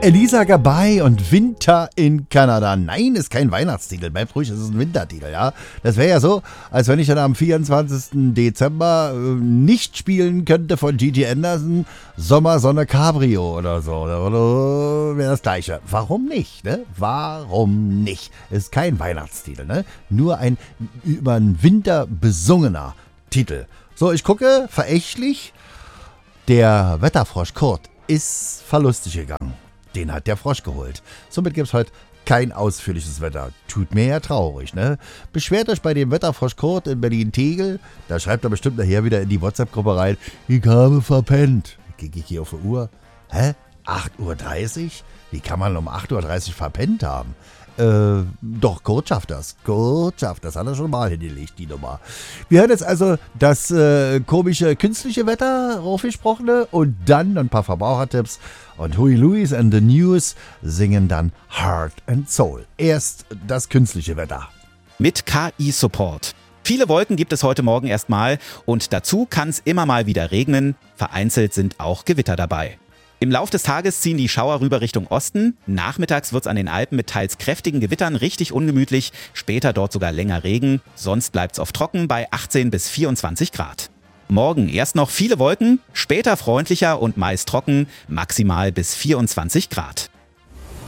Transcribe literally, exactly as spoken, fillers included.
Elisa Gabay und Winter in Kanada. Nein, ist kein Weihnachtstitel. Bleibt ruhig, es ist ein Wintertitel, ja. Das wäre ja so, als wenn ich dann am vierundzwanzigsten Dezember äh, nicht spielen könnte von Gigi Anderson Sommer, Sonne, Cabrio oder so. Oder wäre das Gleiche. Warum nicht, ne? Warum nicht? Ist kein Weihnachtstitel, ne? Nur ein über den Winter besungener Titel. So, ich gucke, verächtlich, der Wetterfrosch Kurt ist verlustig gegangen. Den hat der Frosch geholt. Somit gibt es heute kein ausführliches Wetter. Tut mir ja traurig, ne? Beschwert euch bei dem Wetterfrosch Kurt in Berlin-Tegel. Da schreibt er bestimmt nachher wieder in die WhatsApp-Gruppe rein. Ich habe verpennt. Kicke ich hier auf die Uhr. Hä? acht Uhr dreißig? Wie kann man um acht Uhr dreißig verpennt haben? Äh, doch, Kurt schafft das. Kurt schafft das. Hat er schon mal hingelegt, die Nummer. Wir hören jetzt also das äh, komische künstliche Wetter, aufgesprochene, und dann ein paar Verbrauchertipps. Und Huey Lewis and the News singen dann Heart and Soul. Erst das künstliche Wetter. Mit K I-Support. Viele Wolken gibt es heute Morgen erstmal und dazu kann es immer mal wieder regnen. Vereinzelt sind auch Gewitter dabei. Im Lauf des Tages ziehen die Schauer rüber Richtung Osten. Nachmittags wird es an den Alpen mit teils kräftigen Gewittern richtig ungemütlich. Später dort sogar länger Regen. Sonst bleibt es oft trocken bei achtzehn bis vierundzwanzig Grad. Morgen erst noch viele Wolken, später freundlicher und meist trocken, maximal bis vierundzwanzig Grad.